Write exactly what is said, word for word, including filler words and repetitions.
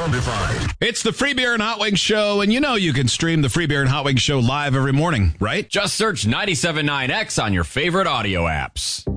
notified. It's the Free Beer and Hot Wings Show, and you know you can stream the Free Beer and Hot Wings Show live every morning, right? Just search ninety-seven point nine X on your favorite audio apps.